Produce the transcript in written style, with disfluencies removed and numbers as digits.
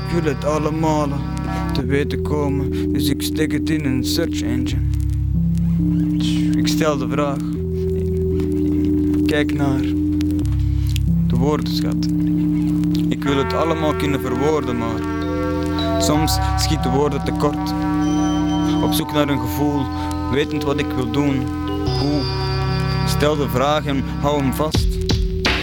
wil het allemaal te weten komen, dus ik stek het in een search engine. Ik stel de vraag, kijk naar de woordenschat. Ik wil het allemaal kunnen verwoorden, maar soms schiet de woorden tekort. Op zoek naar een gevoel, wetend wat ik wil doen. Hoe? Stel de vraag en hou hem vast.